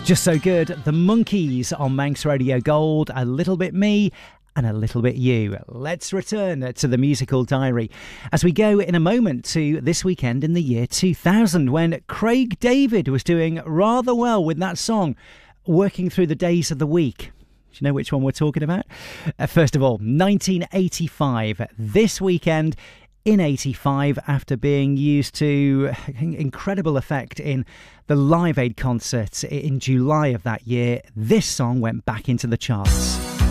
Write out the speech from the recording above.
Just So Good, The Monkees on Manx Radio Gold, A Little Bit Me and A Little Bit You. Let's return to the musical diary as we go in a moment to this weekend in the year 2000 when Craig David was doing rather well with that song, Working Through the Days of the Week. Do you know which one we're talking about? First of all, 1985, this weekend in 85, after being used to incredible effect in the Live Aid concerts in July of that year, this song went back into the charts.